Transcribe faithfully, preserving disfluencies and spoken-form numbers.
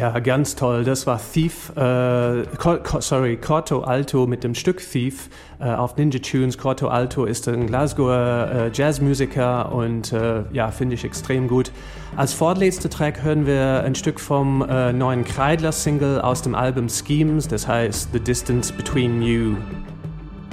Ja, ganz toll. Das war Thief, äh, Co- Co- sorry, Corto Alto mit dem Stück Thief äh, auf Ninja Tunes. Corto Alto ist ein Glasgower äh, Jazzmusiker und äh, ja, finde ich extrem gut. Als vorletzter Track hören wir ein Stück vom äh, neuen Kreidler-Single aus dem Album Schemes, das heißt The Distance Between You.